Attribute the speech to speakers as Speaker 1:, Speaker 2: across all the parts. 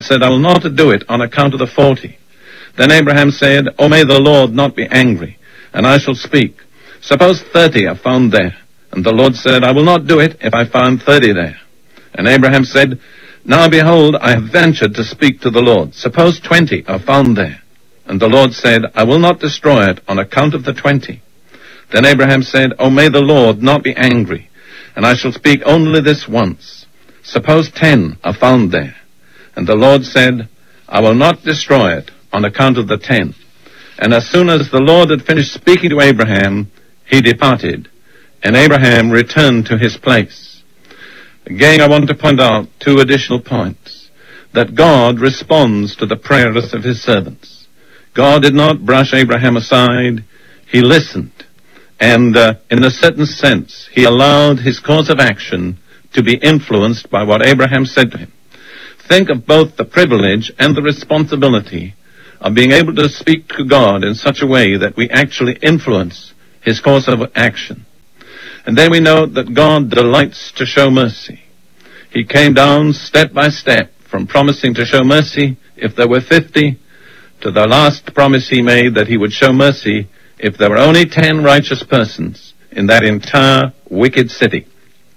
Speaker 1: said, I will not do it on account of the 40. Then Abraham said, O may the Lord not be angry, and I shall speak. Suppose 30 are found there. And the Lord said, I will not do it if I find 30 there. And Abraham said, Now behold, I have ventured to speak to the Lord. Suppose 20 are found there. And the Lord said, I will not destroy it on account of the 20. Then Abraham said, O may the Lord not be angry, and I shall speak only this once. Suppose 10 are found there. And the Lord said, I will not destroy it on account of the 10. And as soon as the Lord had finished speaking to Abraham, he departed, and Abraham returned to his place. Again, I want to point out two additional points. That God responds to the prayers of his servants. God did not brush Abraham aside. He listened. And in a certain sense, he allowed his course of action to be influenced by what Abraham said to him. Think of both the privilege and the responsibility of being able to speak to God in such a way that we actually influence his course of action. And then we know that God delights to show mercy. He came down step by step from promising to show mercy if there were 50 to the last promise he made that he would show mercy if there were only 10 righteous persons in that entire wicked city.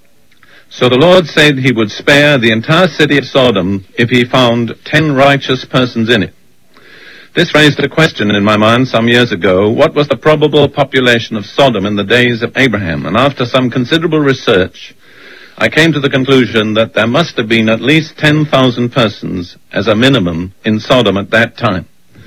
Speaker 1: So the Lord said he would spare the entire city of Sodom if he found 10 righteous persons in it. This raised a question in my mind some years ago. What was the probable population of Sodom in the days of Abraham? And after some considerable research, I came to the conclusion that there must have been at least 10,000 persons as a minimum in Sodom at that time.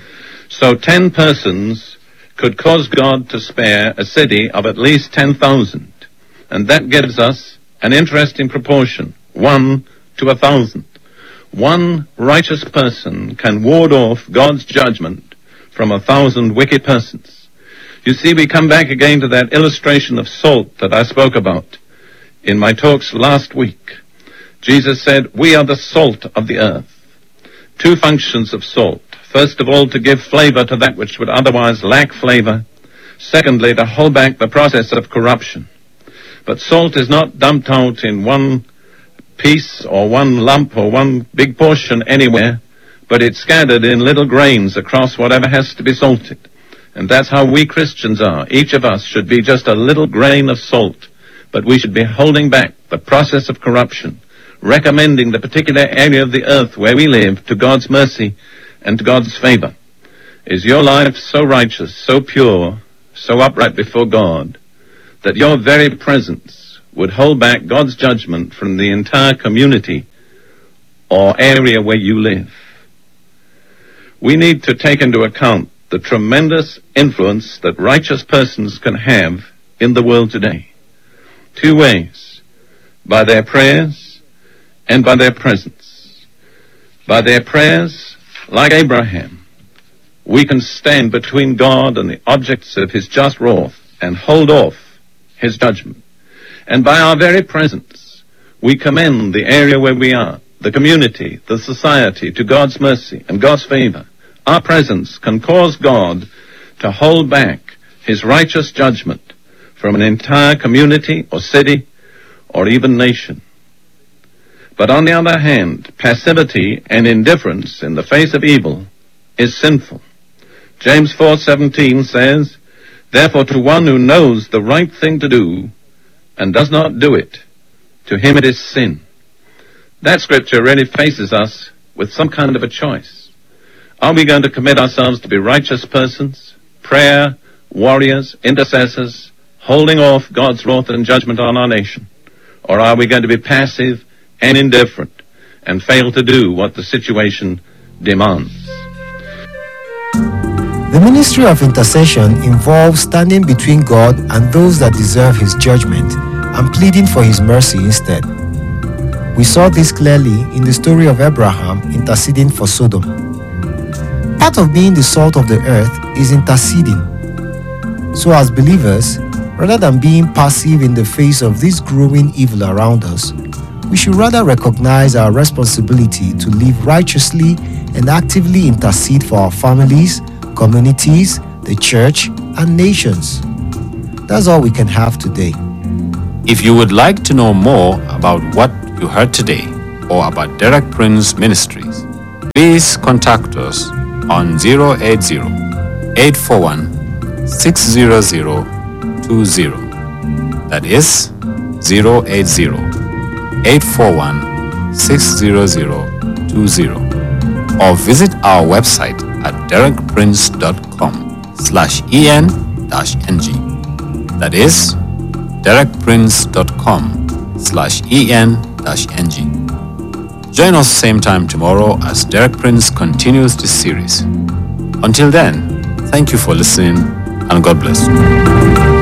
Speaker 1: So 10 persons could cause God to spare a city of at least 10,000. And that gives us an interesting proportion, 1 to 1,000. One righteous person can ward off God's judgment from 1,000 wicked persons. You see, we come back again to that illustration of salt that I spoke about in my talks last week. Jesus said, we are the salt of the earth. Two functions of salt. First of all, to give flavor to that which would otherwise lack flavor. Secondly, to hold back the process of corruption. But salt is not dumped out in one piece or one lump or one big portion anywhere, but it's scattered in little grains across whatever has to be salted. And that's how we Christians are. Each of us should be just a little grain of salt, but we should be holding back the process of corruption, recommending the particular area of the earth where we live to God's mercy and to God's favor. Is your life so righteous, so pure, so upright before God, that your very presence would hold back God's judgment from the entire community or area where you live? We need to take into account the tremendous influence that righteous persons can have in the world today. Two ways: by their prayers and by their presence. By their prayers, like Abraham, we can stand between God and the objects of his just wrath and hold off his judgment. And by our very presence, we commend the area where we are, the community, the society, to God's mercy and God's favor. Our presence can cause God to hold back his righteous judgment from an entire community or city or even nation. But on the other hand, passivity and indifference in the face of evil is sinful. James 4:17 says, Therefore to one who knows the right thing to do and does not do it, to him it is sin. That scripture really faces us with some kind of a choice. Are we going to commit ourselves to be righteous persons, prayer warriors, intercessors, holding off God's wrath and judgment on our nation? Or are we going to be passive and indifferent and fail to do what the situation demands?
Speaker 2: The ministry of intercession involves standing between God and those that deserve his judgment and pleading for his mercy instead. We saw this clearly in the story of Abraham interceding for Sodom. Part of being the salt of the earth is interceding. So as believers, rather than being passive in the face of this growing evil around us, we should rather recognize our responsibility to live righteously and actively intercede for our families, communities, the church, and nations. That's all we can have today.
Speaker 3: If you would like to know more about what you heard today or about Derek Prince Ministries, please contact us on 080-841-60020. That is 080-841-60020. Or visit our website at derekprince.com/en-ng. That is derekprince.com/en-ng. Join us same time tomorrow as Derek Prince continues this series. Until then, thank you for listening and God bless you.